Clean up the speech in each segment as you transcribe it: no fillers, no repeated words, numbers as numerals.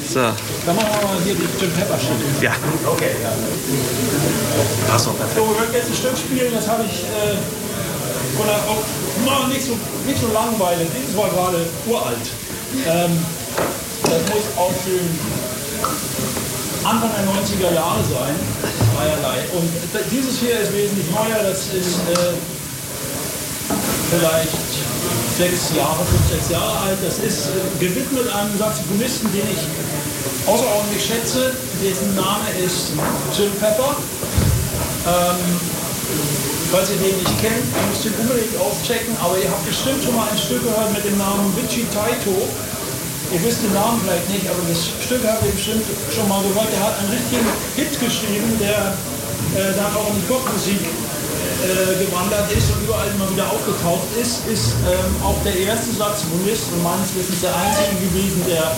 So. Dann machen wir mal hier die Jim Pepper Stücke. Ja. Okay, ja. Passt doch perfekt. So, wir werden jetzt ein Stück spielen, das habe ich nicht so langweilig. Dieses war gerade uralt. Das muss aus dem Anfang der 90er Jahre sein, zweierlei. Und dieses hier ist wesentlich neuer, das ist vielleicht 5, 6 Jahre alt. Das ist gewidmet einem Saxophonisten, den ich außerordentlich schätze, dessen Name ist Jim Pepper. Falls ihr den nicht kennt, müsst ihr unbedingt auschecken, aber ihr habt bestimmt schon mal ein Stück gehört mit dem Namen Vichy Taito. Ihr wisst den Namen vielleicht nicht, aber das Stück habt ihr bestimmt schon mal gehört. Der hat einen richtigen Hit geschrieben, der dann auch in die Popmusik gewandert ist und überall immer wieder aufgetaucht ist. Ist auch der erste Saxophonist und meines Wissens der einzige gewesen, der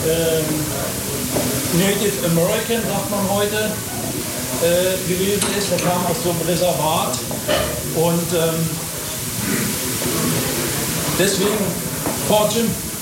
Native American, sagt man heute, gewesen ist. Der kam aus so einem Reservat und deswegen Fort Jim.